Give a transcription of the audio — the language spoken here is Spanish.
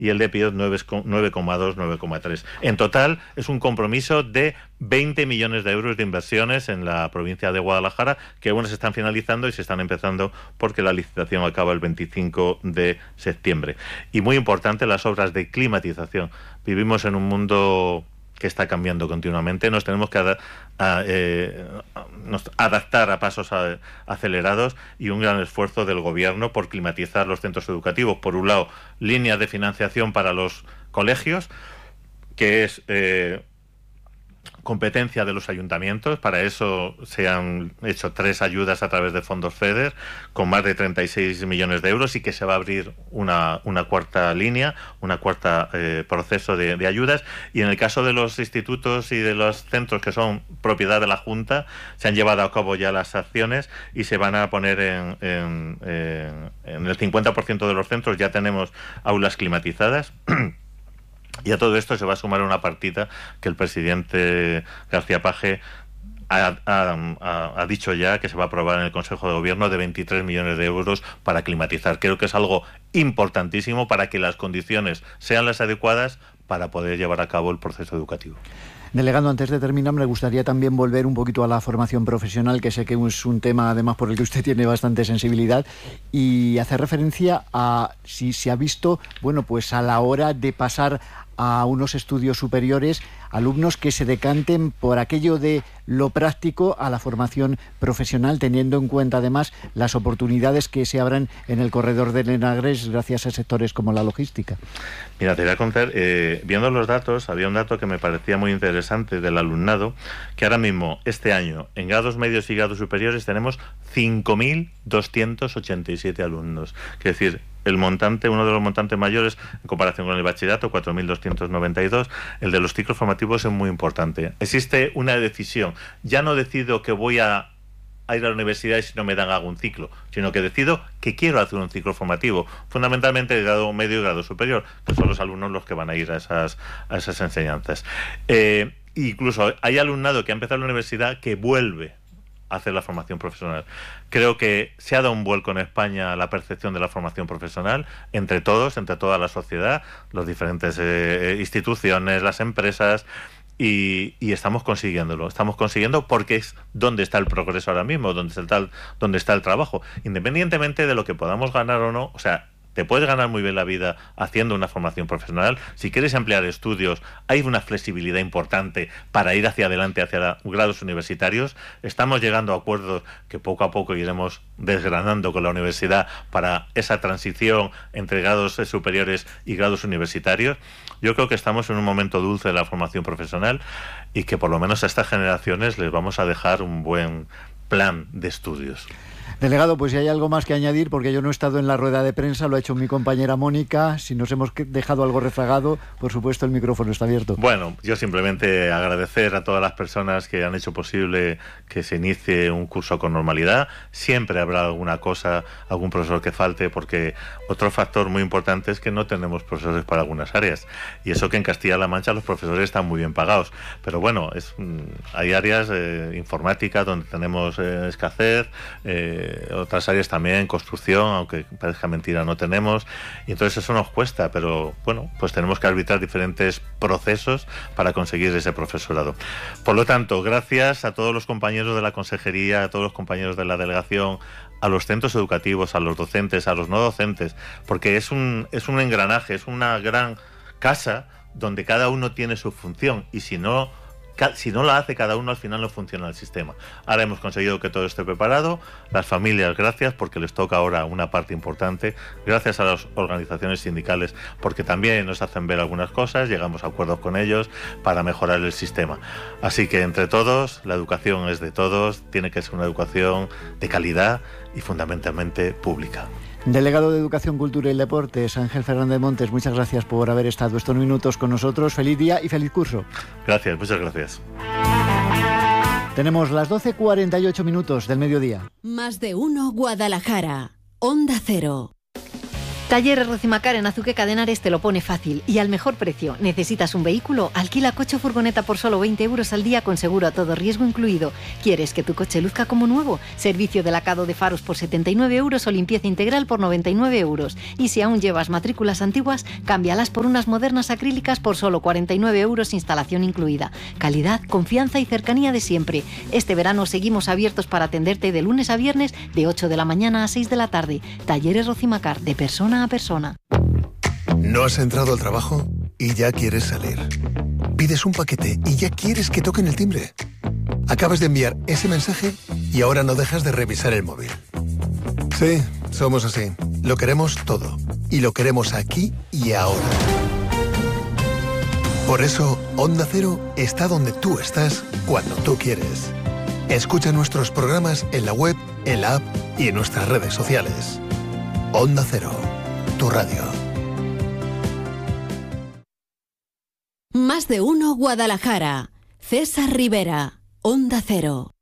y el de Pios 9,2, 9,3. En total es un compromiso de 20 millones de euros de inversiones en la provincia de Guadalajara, que algunas se están finalizando y se están empezando porque la licitación acaba el 25 de septiembre. Y muy importante, las obras de climatización. Vivimos en un mundo que está cambiando continuamente, nos tenemos que adaptar a pasos acelerados, y un gran esfuerzo del gobierno por climatizar los centros educativos. Por un lado, líneas de financiación para los colegios, que es competencia de los ayuntamientos. Para eso se han hecho 3 ayudas a través de fondos FEDER con más de 36 millones de euros, y que se va a abrir una cuarta línea, una cuarta proceso de ayudas. Y en el caso de los institutos y de los centros que son propiedad de la Junta, se han llevado a cabo ya las acciones y se van a poner en el 50% de los centros ya tenemos aulas climatizadas. Y a todo esto se va a sumar una partida que el presidente García Page ha dicho ya que se va a aprobar en el Consejo de Gobierno, de 23 millones de euros para climatizar. Creo que es algo importantísimo para que las condiciones sean las adecuadas para poder llevar a cabo el proceso educativo. Delegado, antes de terminar, me gustaría también volver un poquito a la formación profesional, que sé que es un tema además por el que usted tiene bastante sensibilidad, y hacer referencia a si se ha visto, bueno, pues a la hora de pasar a unos estudios superiores, alumnos que se decanten por aquello de lo práctico a la formación profesional, teniendo en cuenta además las oportunidades que se abran en el corredor del Enagres gracias a sectores como la logística. Mira, te voy a contar, viendo los datos, había un dato que me parecía muy interesante del alumnado, que ahora mismo, este año, en grados medios y grados superiores tenemos 5.287 alumnos. Es decir, el montante, uno de los montantes mayores en comparación con el bachillerato, 4.292, el de los ciclos formativos es muy importante. Existe una decisión, ya no decido que voy a ir a la universidad y si no me dan hago un ciclo, sino que decido que quiero hacer un ciclo formativo, fundamentalmente de grado medio y grado superior, que son los alumnos los que van a ir a esas enseñanzas. Incluso hay alumnado que ha empezado la universidad que vuelve hacer la formación profesional. Creo que se ha dado un vuelco en España a la percepción de la formación profesional entre todos, entre toda la sociedad, las diferentes instituciones, las empresas, y estamos consiguiéndolo. Estamos consiguiendo porque es donde está el progreso ahora mismo, donde está el trabajo. Independientemente de lo que podamos ganar o no, o sea, te puedes ganar muy bien la vida haciendo una formación profesional. Si quieres ampliar estudios, hay una flexibilidad importante para ir hacia adelante, hacia grados universitarios. Estamos llegando a acuerdos que poco a poco iremos desgranando con la universidad para esa transición entre grados superiores y grados universitarios. Yo creo que estamos en un momento dulce de la formación profesional y que por lo menos a estas generaciones les vamos a dejar un buen plan de estudios. Delegado, pues si hay algo más que añadir, porque yo no he estado en la rueda de prensa, lo ha hecho mi compañera Mónica. Si nos hemos dejado algo rezagado, por supuesto el micrófono está abierto. Bueno, yo simplemente agradecer a todas las personas que han hecho posible que se inicie un curso con normalidad. Siempre habrá alguna cosa, algún profesor que falte, porque otro factor muy importante es que no tenemos profesores para algunas áreas. Y eso que en Castilla-La Mancha los profesores están muy bien pagados. Pero bueno, hay áreas informática donde tenemos escasez, otras áreas también, construcción, aunque parezca mentira, no tenemos, y entonces eso nos cuesta, pero bueno, pues tenemos que arbitrar diferentes procesos para conseguir ese profesorado. Por lo tanto, gracias a todos los compañeros de la consejería, a todos los compañeros de la delegación, a los centros educativos, a los docentes, a los no docentes, porque es un engranaje, es una gran casa donde cada uno tiene su función, y si no la hace cada uno, al final no funciona el sistema. Ahora hemos conseguido que todo esté preparado. Las familias, gracias, porque les toca ahora una parte importante. Gracias a las organizaciones sindicales, porque también nos hacen ver algunas cosas, llegamos a acuerdos con ellos para mejorar el sistema. Así que entre todos, la educación es de todos, tiene que ser una educación de calidad y fundamentalmente pública. Delegado de Educación, Cultura y Deportes, Ángel Fernández Montes, muchas gracias por haber estado estos minutos con nosotros. Feliz día y feliz curso. Gracias, muchas gracias. Tenemos las 12:48 minutos del mediodía. Más de uno Guadalajara. Onda Cero. Talleres Rocimacar en Azuqueca de Henares te lo pone fácil y al mejor precio. ¿Necesitas un vehículo? Alquila coche o furgoneta por solo 20 euros al día con seguro a todo riesgo incluido. ¿Quieres que tu coche luzca como nuevo? Servicio de lacado de faros por 79 euros o limpieza integral por 99 euros. Y si aún llevas matrículas antiguas, cámbialas por unas modernas acrílicas por solo 49 euros, instalación incluida. Calidad, confianza y cercanía de siempre. Este verano seguimos abiertos para atenderte de lunes a viernes de 8 de la mañana a 6 de la tarde. Talleres Rocimacar, de persona a persona. ¿No has entrado al trabajo y ya quieres salir? Pides un paquete y ya quieres que toquen el timbre. Acabas de enviar ese mensaje y ahora no dejas de revisar el móvil. Sí, somos así. Lo queremos todo. Y lo queremos aquí y ahora. Por eso, Onda Cero está donde tú estás cuando tú quieres. Escucha nuestros programas en la web, en la app y en nuestras redes sociales. Onda Cero, tu radio. Más de uno Guadalajara. César Rivera, Onda Cero.